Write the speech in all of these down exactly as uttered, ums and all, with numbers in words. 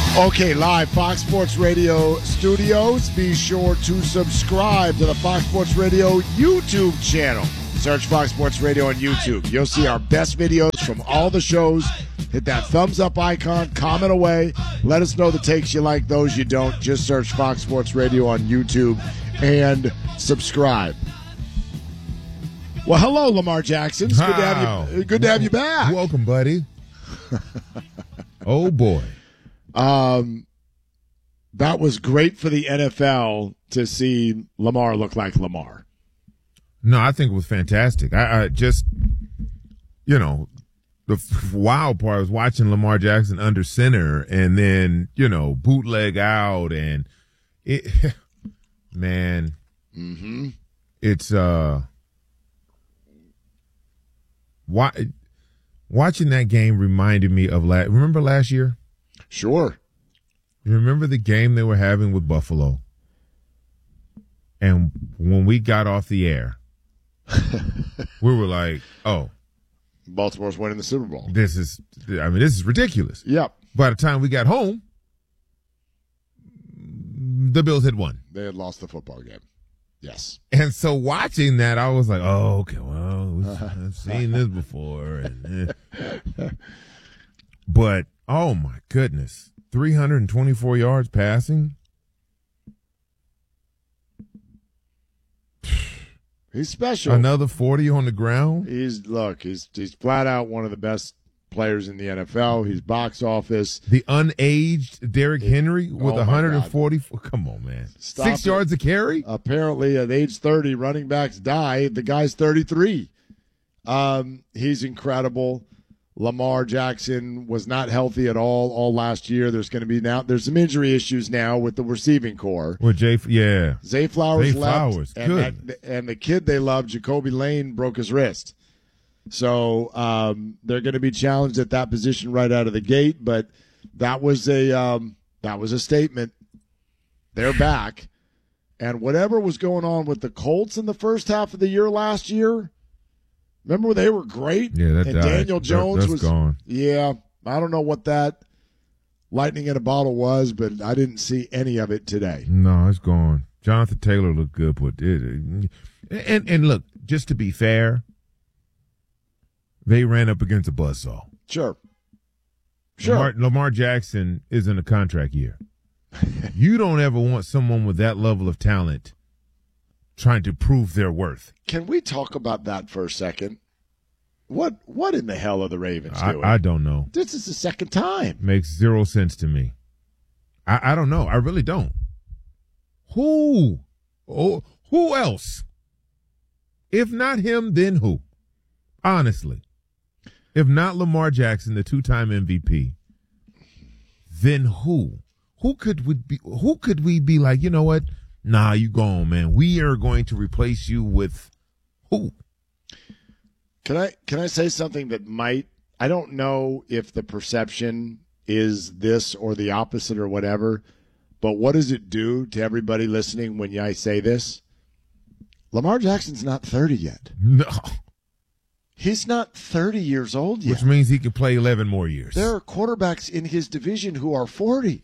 Okay, live Fox Sports Radio studios. Be sure to subscribe to the Fox Sports Radio YouTube channel. Search Fox Sports Radio on YouTube. You'll see our best videos from all the shows. Hit that thumbs up icon, comment away. Let us know the takes you like, those you don't. Just search Fox Sports Radio on YouTube and subscribe. Well, hello, Lamar Jackson. It's good to have you, good to have you back. Welcome, buddy. Oh, boy. Um, that was great for the N F L to see Lamar look like Lamar. No, I think it was fantastic. I, I just, you know, the f- wild part was watching Lamar Jackson under center and then, you know, bootleg out and it, man, mm-hmm. it's, uh, why, watching that game reminded me of last, remember last year? Sure. You remember the game they were having with Buffalo? And when we got off the air, we were like, oh. Baltimore's winning the Super Bowl. This is, I mean, this is ridiculous. Yep. By the time we got home, the Bills had won. They had lost the football game. Yes. And so watching that, I was like, oh, okay, well, I've seen this before. And, eh. But, oh, my goodness. three hundred twenty-four yards passing. He's special. Another forty on the ground. He's look, he's he's flat out one of the best players in the N F L. He's box office. The unaged Derrick Henry with oh one hundred forty-four. Come on, man. Stop Six it. yards a carry? Apparently, at age thirty, running backs die. The guy's thirty-three. Um, he's incredible. Lamar Jackson was not healthy at all all last year. There's going to be now. There's some injury issues now with the receiving core. With Jay, yeah, Zay Flowers Zay left, Flowers, and, good. that, and the kid they love, Jacoby Lane, broke his wrist. So um, they're going to be challenged at that position right out of the gate. But that was a um, that was a statement. They're back, and whatever was going on with the Colts in the first half of the year last year. Remember when they were great? Yeah, that and died. Daniel Jones that, that's was gone. Yeah, I don't know what that lightning in a bottle was, but I didn't see any of it today. No, it's gone. Jonathan Taylor looked good, but it, and and look, just to be fair, they ran up against a buzzsaw. Sure, sure. Lamar, Lamar Jackson is in a contract year. You don't ever want someone with that level of talent trying to prove their worth. Can we talk about that for a second? What what in the hell are the Ravens I, doing? I don't know. This is the second time. Makes zero sense to me. I, I don't know. I really don't. Who? Oh, who else? If not him, then who? Honestly. If not Lamar Jackson, the two-time M V P, then who? Who could we be who could we be like, you know what? Nah, you gone, man. We are going to replace you with who? Can I can I say something that might I don't know if the perception is this or the opposite or whatever, but what does it do to everybody listening when I say this? Lamar Jackson's not thirty yet. No. He's not thirty years old yet. Which means he can play eleven more years. There are quarterbacks in his division who are forty.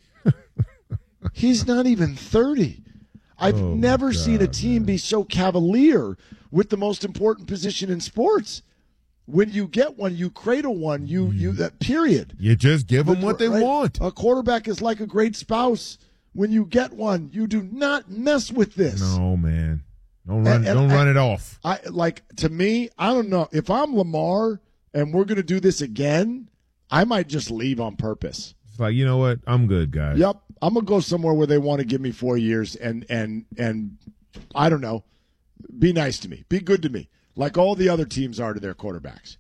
He's not even thirty. I've oh never God, seen a team man. be so cavalier with the most important position in sports. When you get one, you cradle one. You you that period. You just give them The- what they right? want. A quarterback is like a great spouse. When you get one, you do not mess with this. No, man. Don't run. And- and don't I- run it off. I like to me. I don't know if I'm Lamar and we're going to do this again. I might just leave on purpose. It's like, you know what? I'm good, guys. Yep, I'm gonna go somewhere where they want to give me four years and and and I don't know, be nice to me, be good to me, like all the other teams are to their quarterbacks.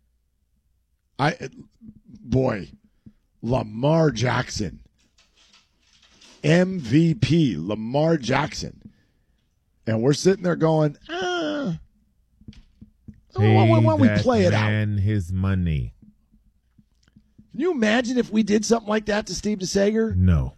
I, boy, Lamar Jackson, M V P, Lamar Jackson, and we're sitting there going, ah, Pay why, why, why don't we that play it out? man his money. Can you imagine if we did something like that to Steve DeSager? No.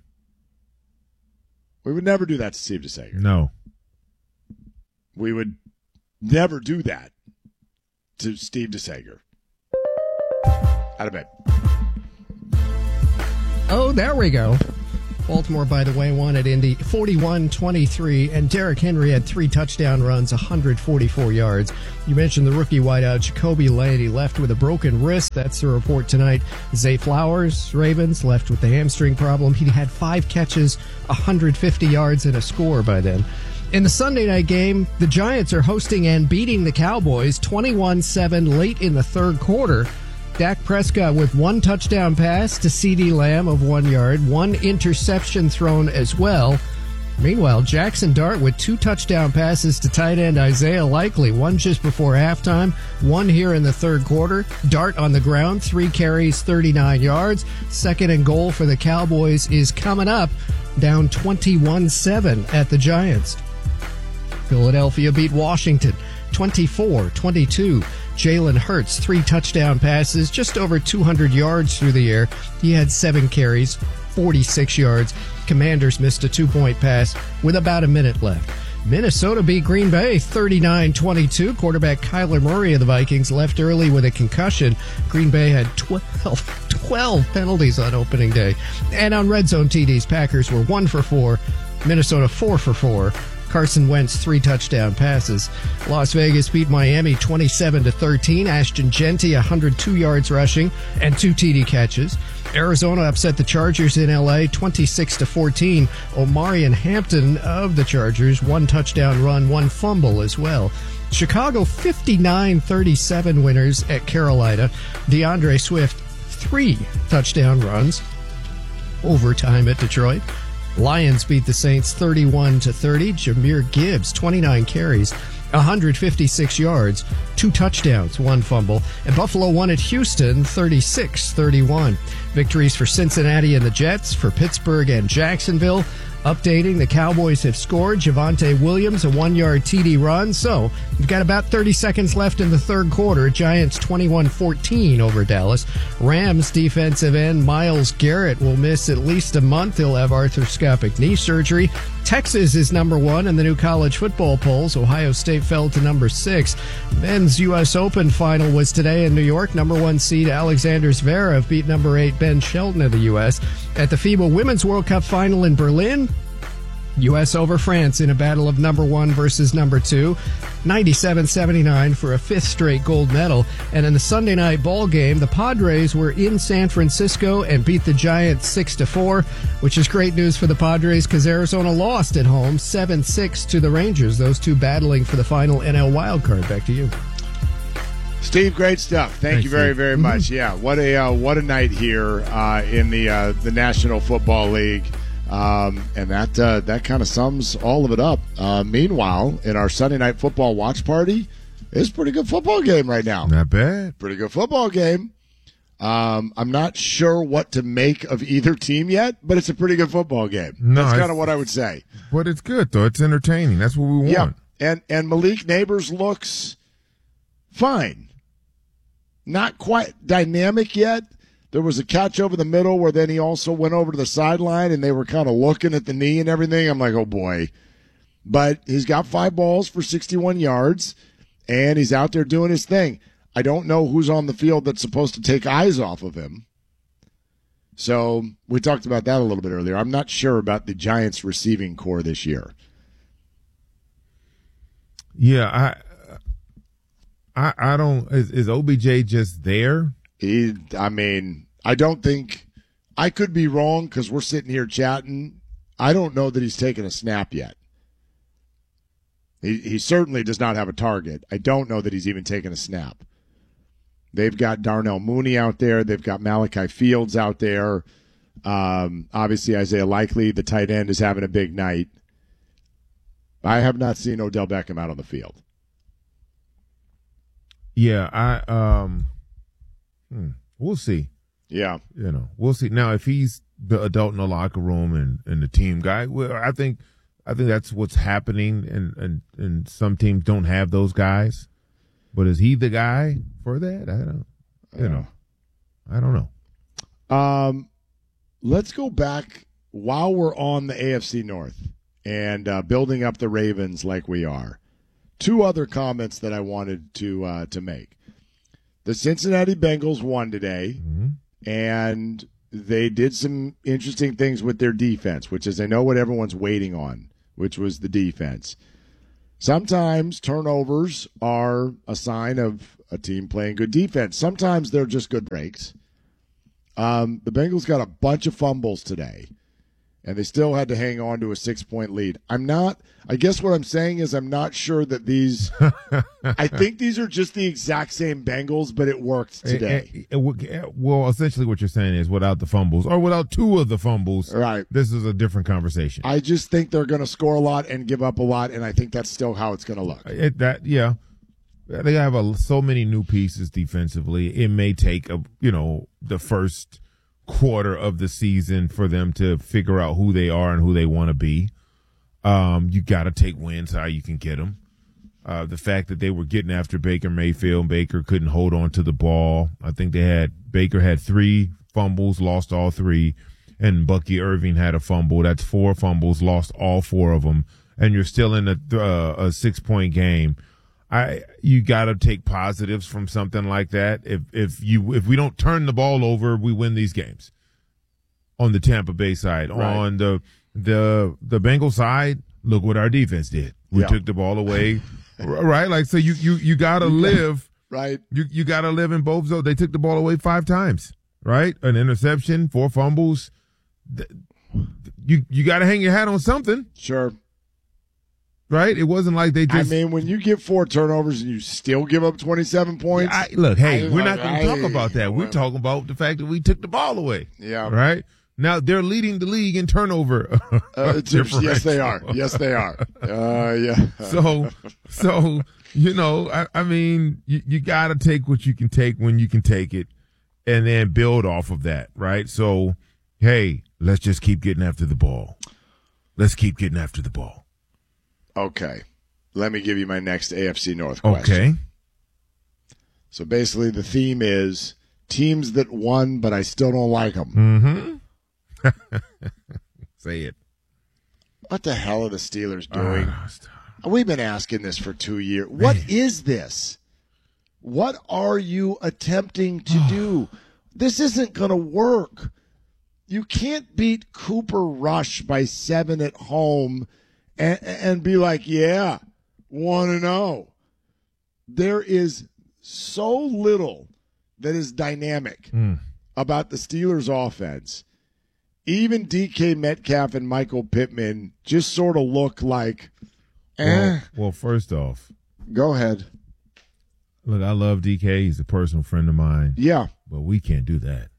We would never do that to Steve DeSager. No. We would never do that to Steve DeSager. Out of bed. Oh, there we go. Baltimore, by the way, won at Indy forty-one twenty-three, and Derrick Henry had three touchdown runs, one hundred forty-four yards. You mentioned the rookie wideout, Jacoby Lane. He left with a broken wrist. That's the report tonight. Zay Flowers, Ravens, left with the hamstring problem. He had five catches, one hundred fifty yards, and a score by then. In the Sunday night game, the Giants are hosting and beating the Cowboys twenty-one seven late in the third quarter. Dak Prescott with one touchdown pass to CeeDee Lamb of one yard, one interception thrown as well. Meanwhile, Jackson Dart with two touchdown passes to tight end Isaiah Likely, one just before halftime, one here in the third quarter. Dart on the ground, three carries, thirty-nine yards. Second and goal for the Cowboys is coming up, down twenty-one seven at the Giants. Philadelphia beat Washington twenty-four twenty-two. Jalen Hurts, three touchdown passes, just over two hundred yards through the air. He had seven carries, forty-six yards. Commanders missed a two-point pass with about a minute left. Minnesota beat Green Bay thirty-nine twenty-two. Quarterback Kyler Murray of the Vikings left early with a concussion. Green Bay had twelve, twelve penalties on opening day. And on Red Zone T Ds, Packers were one for four. Minnesota four for four. Carson Wentz, three touchdown passes. Las Vegas beat Miami twenty-seven to thirteen. Ashton Genty, one hundred two yards rushing and two T D catches. Arizona upset the Chargers in L A twenty-six to fourteen. Omarion Hampton of the Chargers, one touchdown run, one fumble as well. Chicago fifty-nine thirty-seven winners at Carolina. DeAndre Swift, three touchdown runs. Overtime at Detroit. Lions beat the Saints thirty-one to thirty. Jahmyr Gibbs, twenty-nine carries, one hundred fifty-six yards, two touchdowns, one fumble. And Buffalo won at Houston thirty-six thirty-one. Victories for Cincinnati and the Jets, for Pittsburgh and Jacksonville. Updating, the Cowboys have scored. Javonte Williams, a one-yard T D run. So we've got about thirty seconds left in the third quarter. Giants twenty-one fourteen over Dallas. Rams defensive end Myles Garrett will miss at least a month. He'll have arthroscopic knee surgery. Texas is number one in the new college football polls. Ohio State fell to number six. Men's U S Open final was today in New York. Number one seed Alexander Zverev beat number eight Ben Shelton of the U S. At the FIBA Women's World Cup final in Berlin, U S over France in a battle of number one versus number two, ninety-seven seventy-nine for a fifth straight gold medal. And in the Sunday night ball game, the Padres were in San Francisco and beat the Giants six to four, which is great news for the Padres because Arizona lost at home seven six to the Rangers. Those two battling for the final N L wildcard. Back to you. Steve, great stuff. Thank Thanks, you very, Steve. very much. Mm-hmm. Yeah, what a uh, what a night here uh, in the uh, the National Football League. Um, and that uh, that kind of sums all of it up. Uh, meanwhile, in our Sunday night football watch party, it's a pretty good football game right now. Not bad. Pretty good football game. Um, I'm not sure what to make of either team yet, but it's a pretty good football game. No, That's kind of what I would say. But it's good, though. It's entertaining. That's what we want. Yeah, and, and Malik Neighbors looks fine. Not quite dynamic yet. There was a catch over the middle where then he also went over to the sideline and they were kind of looking at the knee and everything. I'm like, oh, boy. But he's got five balls for sixty-one yards, and he's out there doing his thing. I don't know who's on the field that's supposed to take eyes off of him. So we talked about that a little bit earlier. I'm not sure about the Giants receiving core this year. Yeah, I I, I don't – is, is O B J just there? He, I mean, I don't think – I could be wrong because we're sitting here chatting. I don't know that he's taken a snap yet. He, he certainly does not have a target. I don't know that he's even taken a snap. They've got Darnell Mooney out there. They've got Malachi Fields out there. Um, obviously, Isaiah Likely, the tight end, is having a big night. I have not seen Odell Beckham out on the field. Yeah, I um, hmm, we'll see. Yeah, you know, we'll see. Now, if he's the adult in the locker room and, and the team guy, well, I think I think that's what's happening, and, and and some teams don't have those guys. But is he the guy for that? I don't. You uh, know, I don't know. Um, let's go back while we're on the A F C North and uh, building up the Ravens like we are. Two other comments that I wanted to uh, to make. The Cincinnati Bengals won today, mm-hmm. and they did some interesting things with their defense, which is I know what everyone's waiting on, which was the defense. Sometimes turnovers are a sign of a team playing good defense. Sometimes they're just good breaks. Um, the Bengals got a bunch of fumbles today, and they still had to hang on to a six-point lead. I'm not – I guess what I'm saying is I'm not sure that these – I think these are just the exact same Bengals, but it worked today. It, it, it, well, essentially what you're saying is without the fumbles or without two of the fumbles, right. This is a different conversation. I just think they're going to score a lot and give up a lot, and I think that's still how it's going to look. It, that Yeah. They have a, so many new pieces defensively. It may take a you know the first quarter of the season for them to figure out who they are and who they want to be. Um, you got to take wins how you can get them. Uh, the fact that they were getting after Baker Mayfield, and Baker couldn't hold on to the ball. I think they had Baker had three fumbles, lost all three, and Bucky Irving had a fumble. That's four fumbles, lost all four of them, and you're still in a, uh, a six point game. I you got to take positives from something like that. If if you if we don't turn the ball over, we win these games. On the Tampa Bay side, right. on the the the Bengals side, look what our defense did. We yeah. took the ball away, right? Like so, you you you got to live right. You you got to live in both zones. They took the ball away five times, right? An interception, four fumbles. You you got to hang your hat on something. Sure. Right? It wasn't like they just. I mean, when you get four turnovers and you still give up twenty-seven points. I, look, hey, I, we're not I, going to talk about that. We're talking about the fact that we took the ball away. Yeah. Right? Now, they're leading the league in turnover. uh, yes, they are. Yes, they are. Uh, yeah. so, so you know, I, I mean, you, you got to take what you can take when you can take it and then build off of that, right? So, hey, let's just keep getting after the ball. Let's keep getting after the ball. Okay, let me give you my next A F C North question. Okay. So basically the theme is teams that won, but I still don't like them. Mm-hmm. Say it. What the hell are the Steelers doing? Uh, We've been asking this for two years. What Man. is this? What are you attempting to do? This isn't going to work. You can't beat Cooper Rush by seven at home And, and be like, yeah, one and oh. There is so little that is dynamic mm. about the Steelers' offense. Even D K Metcalf and Michael Pittman just sort of look like, eh. Well, well, first off. Go ahead. Look, I love D K. He's a personal friend of mine. Yeah. But we can't do that.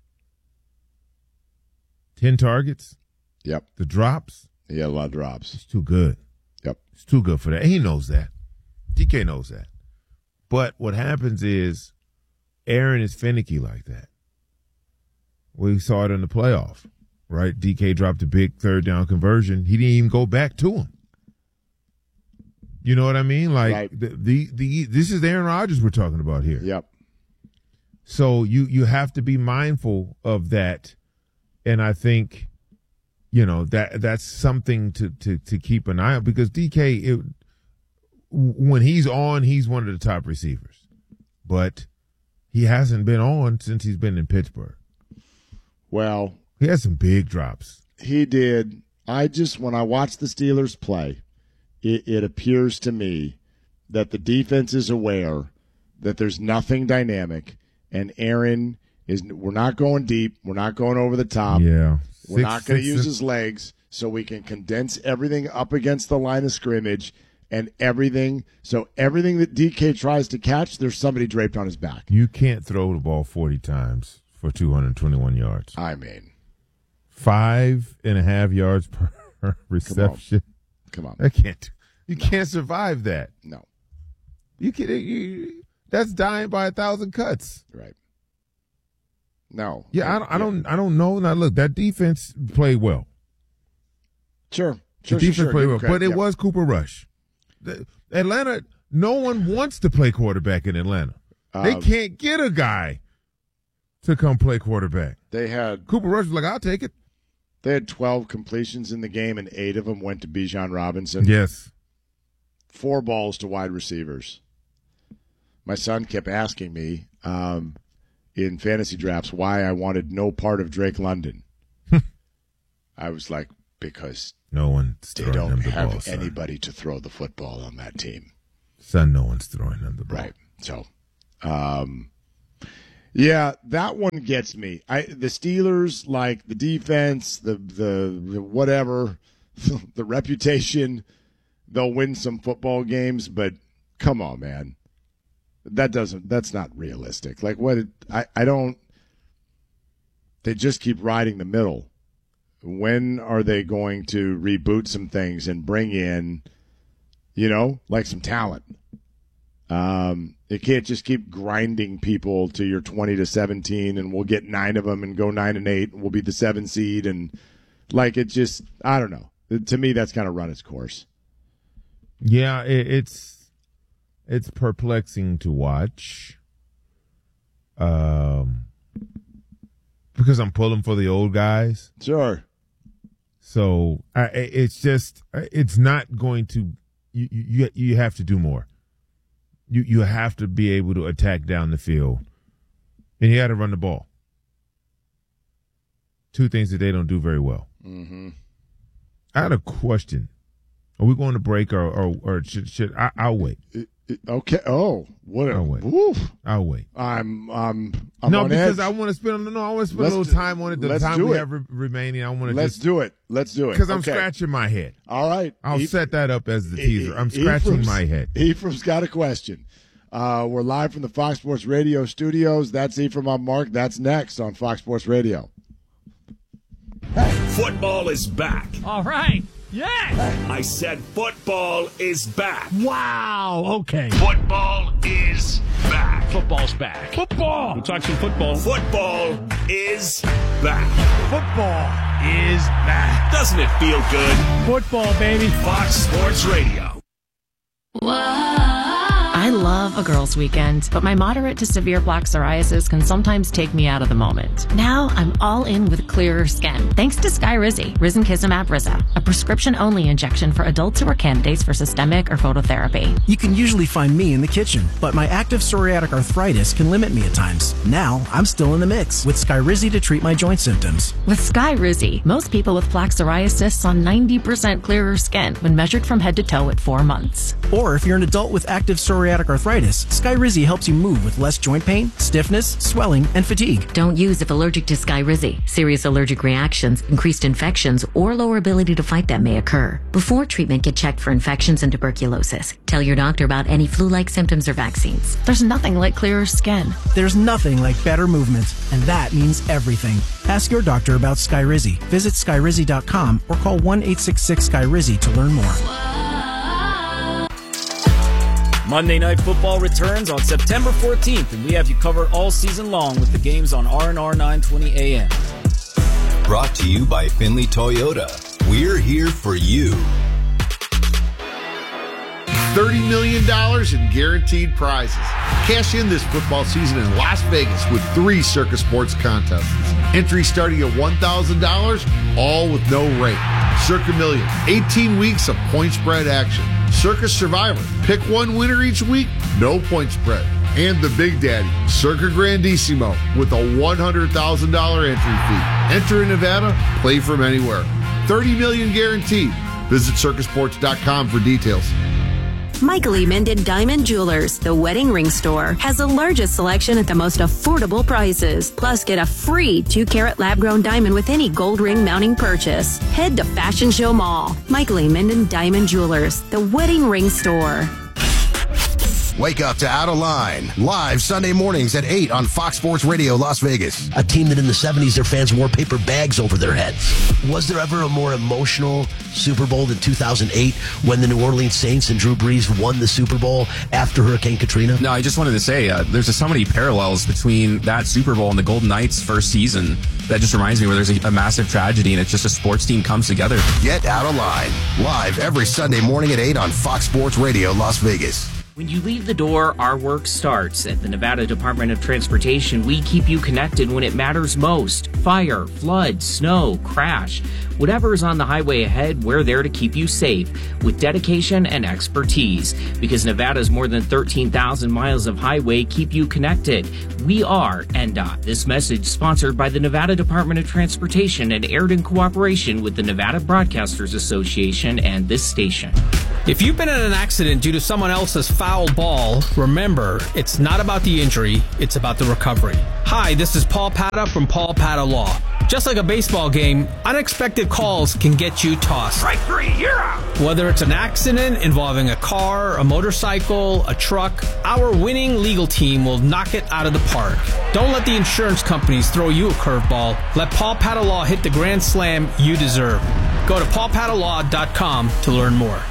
Ten targets. Yep. The drops. Yeah, a lot of drops. It's too good. Yep. It's too good for that. He knows that. D K knows that. But what happens is Aaron is finicky like that. We saw it in the playoff, right? D K dropped a big third down conversion. He didn't even go back to him. You know what I mean? Like right. the, the the this is Aaron Rodgers we're talking about here. Yep. So you you have to be mindful of that, and I think, you know, that that's something to, to, to keep an eye on because D K, it, when he's on, he's one of the top receivers. But he hasn't been on since he's been in Pittsburgh. Well, he had some big drops. He did. I just, when I watch the Steelers play, it, it appears to me that the defense is aware that there's nothing dynamic, and Aaron is, we're not going deep. We're not going over the top. Yeah. We're Six, not going to use six. his legs, so we can condense everything up against the line of scrimmage and everything. So everything that D K tries to catch, there's somebody draped on his back. You can't throw the ball forty times for two hundred twenty-one yards. I mean. Five and a half yards per reception. Come on. Come on. I can't. You No. can't survive that. No. You can. You, that's dying by a thousand cuts. Right. No. Yeah, I don't, I don't. I don't know. Now, look, that defense played well. Sure. The Sure, defense sure, sure. played well, Okay, but it yeah. was Cooper Rush. The, Atlanta. No one wants to play quarterback in Atlanta. They Um, can't get a guy to come play quarterback. They had Cooper Rush was like, "I'll take it." they had twelve completions in the game, and eight of them went to Bijan Robinson. Yes. Four balls to wide receivers. My son kept asking me, um, in fantasy drafts why I wanted no part of Drake London. I was like, because no one's they throwing don't them the have ball, son. anybody to throw the football on that team. Son, no one's throwing them the ball. Right. So, um, yeah, that one gets me. I the Steelers, like the defense, the the, the whatever, the reputation, they'll win some football games, but come on, man. That doesn't that's not realistic. Like what it, I, I don't they just keep riding the middle. When are they going to reboot some things and bring in, you know, like some talent? Um, it can't just keep grinding people to your twenty to seventeen, and we'll get nine of them and go nine and eight, and we'll be the seven seed, and like it just, I don't know. To me, that's kind of run its course. Yeah, it, it's it's perplexing to watch. Um, because I'm pulling for the old guys. Sure. So I, it's just it's not going to you, you you have to do more. You you have to be able to attack down the field, and you got to run the ball. Two things that they don't do very well. Mm-hmm. I had a question. Are we going to break or or, or should should I, I'll wait? Okay. Oh, what a I'll wait. Woof. I'll wait. I'm I'm I'm no on because edge. I want to spend no I want to spend Let's a little do- time on it. The let's time do we it. have re- remaining, I want to Let's just do it. Let's do it. because I'm Okay. scratching my head. All right. I'll E- set that up as the E- teaser. I'm E- scratching Ephraim's- my head. Ephraim's got a question. Uh, we're live from the Fox Sports Radio studios. That's Ephraim. I'm Mark. That's next on Fox Sports Radio. Football is back. All right. Yeah. I said football is back. Wow. Okay. Football is back. Football's back. Football. We'll talk some football. Football is back. Football is back. Doesn't it feel good? Football, baby. Fox Sports Radio. I love a girls' weekend, but my moderate to severe plaque psoriasis can sometimes take me out of the moment. Now I'm all in with clearer skin, thanks to Skyrizi, Risankizumab Rizza, a prescription-only injection for adults who are candidates for systemic or phototherapy. You can usually find me in the kitchen, but my active psoriatic arthritis can limit me at times. Now I'm still in the mix with Skyrizi to treat my joint symptoms. With Skyrizi, most people with plaque psoriasis saw ninety percent clearer skin when measured from head to toe at four months. Or if you're an adult with active psoriatic arthritis, Skyrizi helps you move with less joint pain, stiffness, swelling, and fatigue. Don't use if allergic to Skyrizi. Serious allergic reactions, increased infections, or lower ability to fight them may occur. Before treatment, get checked for infections and tuberculosis. Tell your doctor about any flu-like symptoms or vaccines. There's nothing like clearer skin. There's nothing like better movement, and that means everything. Ask your doctor about Skyrizi. Visit Skyrizi dot com or call one eight six six Skyrizi to learn more. Monday Night Football returns on September fourteenth, and we have you covered all season long with the games on R and R nine twenty A M. Brought to you by Finley Toyota. We're here for you. thirty million dollars in guaranteed prizes. Cash in this football season in Las Vegas with three Circus Sports contests. Entry starting at one thousand dollars, all with no rate. Circa Million, eighteen weeks of point spread action. Circus Survivor, pick one winner each week, no point spread. And the Big Daddy, Circa Grandissimo, with a one hundred thousand dollars entry fee. Enter in Nevada, play from anywhere. thirty million dollars guaranteed. Visit circus sports dot com for details. Michael E. Minden Diamond Jewelers, the wedding ring store, has the largest selection at the most affordable prices. Plus, get a free two-carat lab-grown diamond with any gold ring mounting purchase. Head to Fashion Show Mall. Michael E. Minden Diamond Jewelers, the wedding ring store. Wake up to Out of Line, live Sunday mornings at eight on Fox Sports Radio Las Vegas. A team that in the seventies, their fans wore paper bags over their heads. Was there ever a more emotional Super Bowl than two thousand eight when the New Orleans Saints and Drew Brees won the Super Bowl after Hurricane Katrina? No, I just wanted to say uh, there's so many parallels between that Super Bowl and the Golden Knights' first season. That just reminds me where there's a, a massive tragedy and it's just a sports team comes together. Get Out of Line, live every Sunday morning at eight on Fox Sports Radio Las Vegas. When you leave the door, our work starts. At the Nevada Department of Transportation, we keep you connected when it matters most. Fire, flood, snow, crash. Whatever is on the highway ahead, we're there to keep you safe with dedication and expertise. Because Nevada's more than thirteen thousand miles of highway keep you connected. We are N D O T. This message sponsored by the Nevada Department of Transportation and aired in cooperation with the Nevada Broadcasters Association and this station. If you've been in an accident due to someone else's foul ball, remember, it's not about the injury, it's about the recovery. Hi, this is Paul Pata from Paul Pata Law. Just like a baseball game, unexpected calls can get you tossed. Strike three, you're out. Whether it's an accident involving a car, a motorcycle, a truck, our winning legal team will knock it out of the park. Don't let the insurance companies throw you a curveball. Let Paul Pata Law hit the grand slam you deserve. Go to paul pata law dot com to learn more.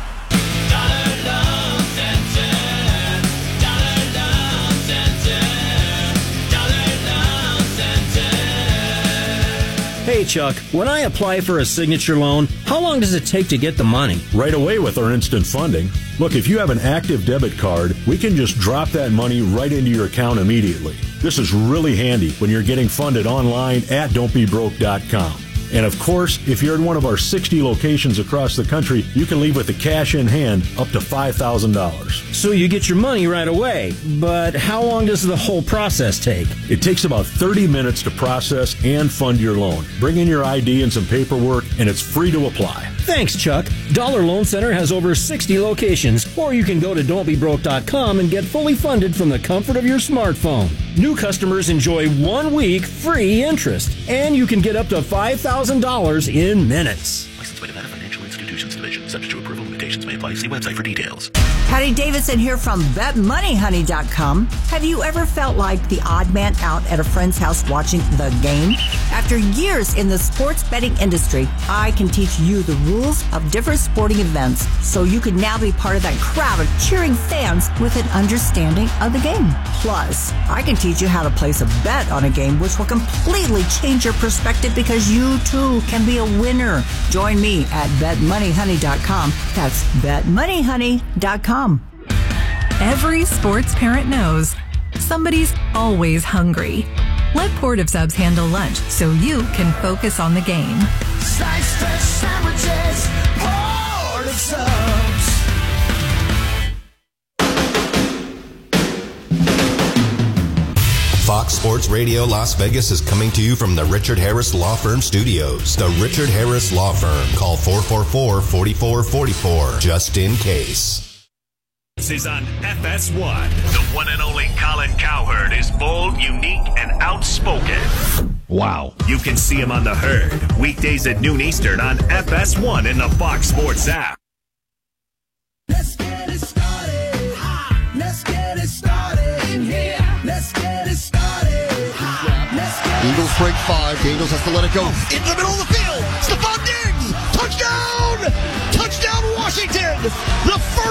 Hey, Chuck, when I apply for a signature loan, how long does it take to get the money? Right away with our instant funding. Look, if you have an active debit card, we can just drop that money right into your account immediately. This is really handy when you're getting funded online at don't be broke dot com. And of course, if you're in one of our sixty locations across the country, you can leave with the cash in hand up to five thousand dollars. So you get your money right away, but how long does the whole process take? It takes about thirty minutes to process and fund your loan. Bring in your I D and some paperwork, and it's free to apply. Thanks, Chuck. Dollar Loan Center has over sixty locations, or you can go to don't be broke dot com and get fully funded from the comfort of your smartphone. New customers enjoy one week free interest, and you can get up to five thousand dollars in minutes. Licensed by Nevada Financial Institutions Division. Subject to approval. Limitations may apply. See website for details. Patty Davidson here from bet money honey dot com. Have you ever felt like the odd man out at a friend's house watching the game? After years in the sports betting industry, I can teach you the rules of different sporting events so you can now be part of that crowd of cheering fans with an understanding of the game. Plus, I can teach you how to place a bet on a game which will completely change your perspective because you too can be a winner. Join me at bet money honey dot com. That's bet money honey dot com. Every sports parent knows somebody's always hungry. Let Portive Subs handle lunch so you can focus on the game. Slice fresh sandwiches, Portive Subs. Fox Sports Radio Las Vegas is coming to you from the Richard Harris Law Firm Studios. The Richard Harris Law Firm. Call four four four, four four four four just in case. This is on F S one. The one and only Colin Cowherd is bold, unique, and outspoken. Wow. You can see him on The Herd, weekdays at noon Eastern on F S one in the Fox Sports app. Let's get it started. Let's get it started in here. Let's get it started. Let's get it Eagles break five. Eagles has to let it go. Into the middle of the field. Stephon Diggs. Touchdown. Touchdown Washington. The first